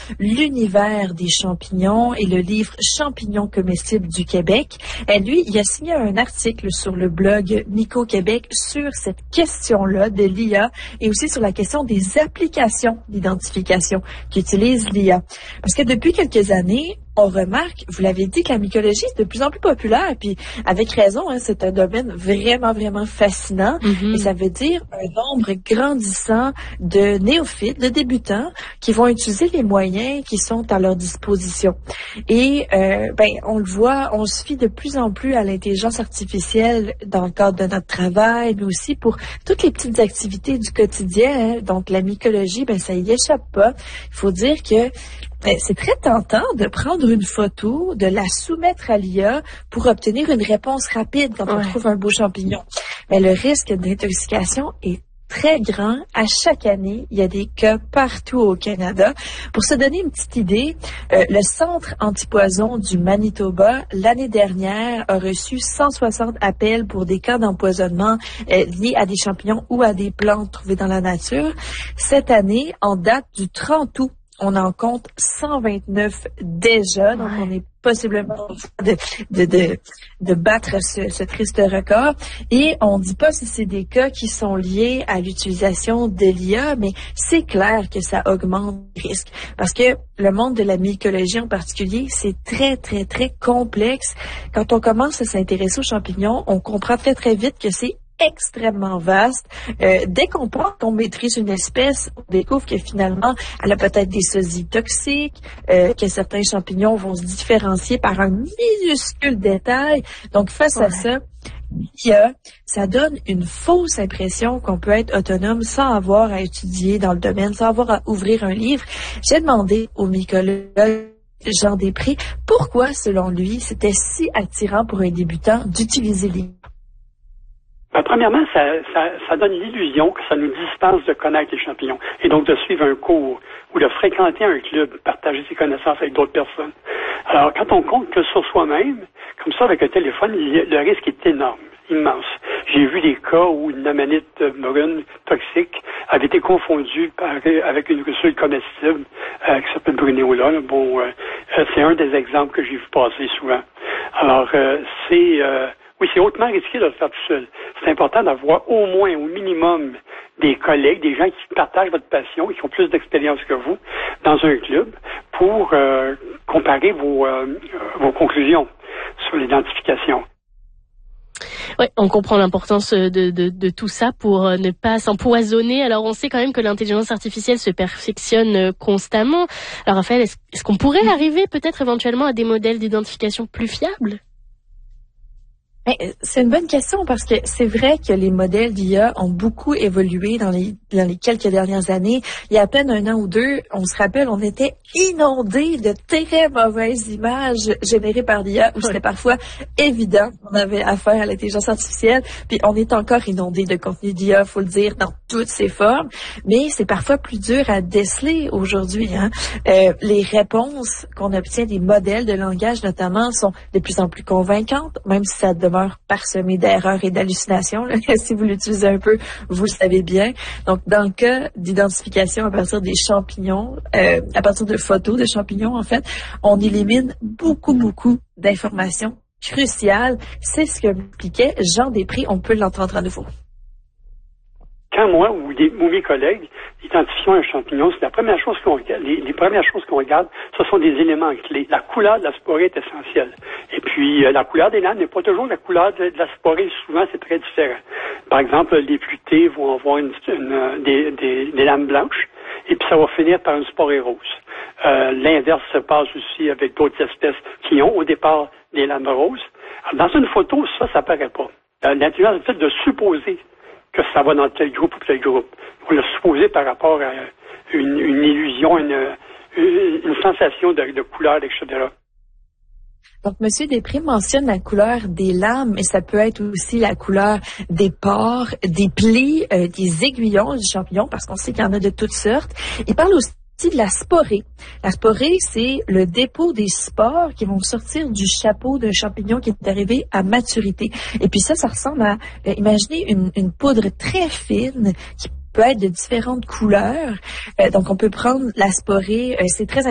l'univers des champignons et le livre Champignons comestibles du Québec. Et lui, il a signé un article sur le blog Myco Québec sur cette question-là de l'IA et aussi sur la question des applications d'identification qu'utilise l'IA. Parce que depuis quelques années, on remarque, vous l'avez dit, que la mycologie est de plus en plus populaire, puis avec raison, c'est un domaine vraiment, vraiment fascinant, et ça veut dire un nombre grandissant de néophytes, de débutants, qui vont utiliser les moyens qui sont à leur disposition. Et, on le voit, on se fie de plus en plus à l'intelligence artificielle dans le cadre de notre travail, mais aussi pour toutes les petites activités du quotidien, Donc, la mycologie, ça y échappe pas. Il faut dire que c'est très tentant de prendre une photo, de la soumettre à l'IA pour obtenir une réponse rapide quand on trouve un beau champignon. Mais le risque d'intoxication est très grand. À chaque année, il y a des cas partout au Canada. Pour se donner une petite idée, le Centre antipoison du Manitoba, l'année dernière, a reçu 160 appels pour des cas d'empoisonnement liés à des champignons ou à des plantes trouvées dans la nature. Cette année, en date du 30 août, on en compte 129 déjà, donc on est possiblement de battre ce triste record. Et on ne dit pas si c'est des cas qui sont liés à l'utilisation de l'IA, mais c'est clair que ça augmente le risque. Parce que le monde de la mycologie en particulier, c'est très, très, très complexe. Quand on commence à s'intéresser aux champignons, on comprend très, très vite que c'est extrêmement vaste. Dès qu'on maîtrise une espèce, on découvre que finalement, elle a peut-être des sosies toxiques, que certains champignons vont se différencier par un minuscule détail. Donc, face à ça, ça donne une fausse impression qu'on peut être autonome sans avoir à étudier dans le domaine, sans avoir à ouvrir un livre. J'ai demandé au mycologue Jean Després pourquoi, selon lui, c'était si attirant pour un débutant d'utiliser l'IA. Premièrement, ça donne l'illusion que ça nous dispense de connaître les champignons et donc de suivre un cours ou de fréquenter un club, partager ses connaissances avec d'autres personnes. Alors, quand on compte que sur soi-même, comme ça avec un téléphone, le risque est énorme, immense. J'ai vu des cas où une amanite brune toxique avait été confondue avec une russule comestible qui s'appelle Bruneola. C'est un des exemples que j'ai vu passer souvent. Alors, oui, c'est hautement risqué de le faire tout seul. C'est important d'avoir au moins, au minimum, des collègues, des gens qui partagent votre passion et qui ont plus d'expérience que vous dans un club pour comparer vos conclusions sur l'identification. Oui, on comprend l'importance de tout ça pour ne pas s'empoisonner. Alors, on sait quand même que l'intelligence artificielle se perfectionne constamment. Alors, Raphaël, est-ce qu'on pourrait arriver peut-être éventuellement à des modèles d'identification plus fiables? C'est une bonne question parce que c'est vrai que les modèles d'IA ont beaucoup évolué dans les quelques dernières années. Il y a à peine un an ou deux, on se rappelle, on était inondés de très mauvaises images générées par l'IA où c'était parfois évident qu'on avait affaire à l'intelligence artificielle. Puis on est encore inondés de contenu d'IA, faut le dire, dans toutes ses formes. Mais c'est parfois plus dur à déceler aujourd'hui. Les réponses qu'on obtient des modèles de langage notamment sont de plus en plus convaincantes, même si ça demeure parsemé d'erreurs et d'hallucinations. Si vous l'utilisez un peu, vous le savez bien. Donc, dans le cas d'identification à partir des champignons, à partir de photos de champignons, en fait, on élimine beaucoup d'informations cruciales. C'est ce que m'expliquait Jean Després. On peut l'entendre à nouveau. Quand moi ou mes collègues identifions un champignon, c'est la première chose qu'on regarde. Les premières choses qu'on regarde, ce sont des éléments clés. La couleur de la sporée est essentielle. Et puis, la couleur des lames n'est pas toujours la couleur de la sporée. Souvent, c'est très différent. Par exemple, les plutés vont avoir des lames blanches, et puis ça va finir par une sporée rose. L'inverse se passe aussi avec d'autres espèces qui ont au départ des lames roses. Alors, dans une photo, ça paraît pas. L'intelligence, le fait de supposer que ça va dans tel groupe ou tel groupe. On l'a supposé par rapport à une illusion, une sensation de couleur, etc. Donc, M. Després mentionne la couleur des lames, mais ça peut être aussi la couleur des pores, des plis, des aiguillons du champignon, parce qu'on sait qu'il y en a de toutes sortes. Il parle aussi de la sporée. La sporée, c'est le dépôt des spores qui vont sortir du chapeau d'un champignon qui est arrivé à maturité. Et puis ça ressemble à, imaginez une poudre très fine qui peut être de différentes couleurs. Donc, on peut prendre la sporée. C'est très